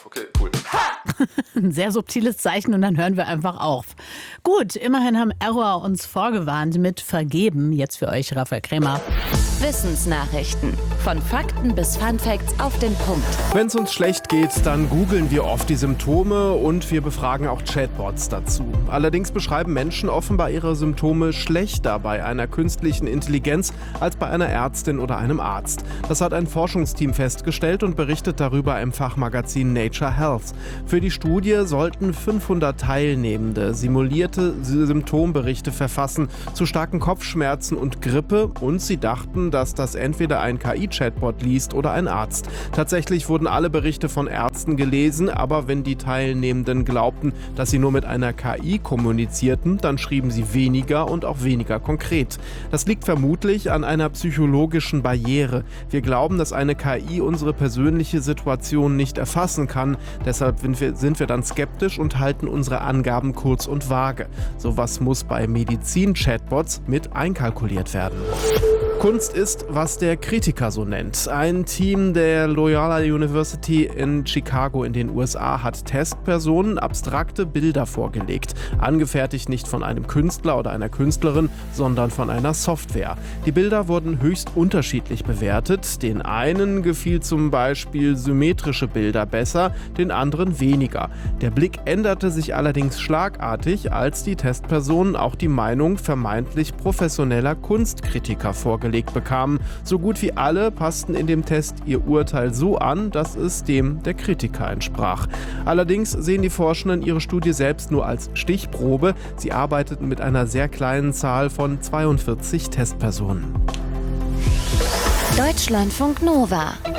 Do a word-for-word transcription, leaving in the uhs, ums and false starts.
Okay, cool. Ein sehr subtiles Zeichen und dann hören wir einfach auf. Gut, immerhin haben Error uns vorgewarnt mit Vergeben. Jetzt für euch Raphael Krämer. Wissensnachrichten. Von Fakten bis Funfacts auf den Punkt. Wenn es uns schlecht geht, dann googeln wir oft die Symptome und wir befragen auch Chatbots dazu. Allerdings beschreiben Menschen offenbar ihre Symptome schlechter bei einer künstlichen Intelligenz als bei einer Ärztin oder einem Arzt. Das hat ein Forschungsteam festgestellt und berichtet darüber im Fachmagazin Nature Health. Für die Studie sollten fünfhundert Teilnehmende simulierte Symptomberichte verfassen zu starken Kopfschmerzen und Grippe, und sie dachten, dass das entweder ein K I-Chatbot liest oder ein Arzt. Tatsächlich wurden alle Berichte von Ärzten gelesen, aber wenn die Teilnehmenden glaubten, dass sie nur mit einer K I kommunizierten, dann schrieben sie weniger und auch weniger konkret. Das liegt vermutlich an einer psychologischen Barriere. Wir glauben, dass eine K I unsere persönliche Situation nicht erfassen kann. Deshalb sind wir, sind wir dann skeptisch und halten unsere Angaben kurz und vage. Sowas muss bei Medizin-Chatbots mit einkalkuliert werden. Kunst ist, was der Kritiker so nennt. Ein Team der Loyola University in Chicago in den U S A hat Testpersonen abstrakte Bilder vorgelegt. Angefertigt nicht von einem Künstler oder einer Künstlerin, sondern von einer Software. Die Bilder wurden höchst unterschiedlich bewertet. Den einen gefiel zum Beispiel symmetrische Bilder besser, den anderen weniger. Der Blick änderte sich allerdings schlagartig, als die Testpersonen auch die Meinung vermeintlich professioneller Kunstkritiker vorgelegt bekamen. So gut wie alle passten in dem Test ihr Urteil so an, dass es dem der Kritiker entsprach. Allerdings sehen die Forschenden ihre Studie selbst nur als Stichprobe. Sie arbeiteten mit einer sehr kleinen Zahl von zweiundvierzig Testpersonen. Deutschlandfunk Nova